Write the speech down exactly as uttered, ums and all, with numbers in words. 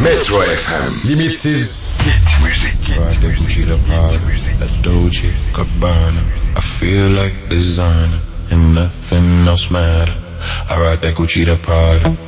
Metro F M. The mixes. Ride that Gucci, the Prada, that Dolce, Gabbana. I feel like designer, and nothing else matter. I ride that Gucci, the Prada.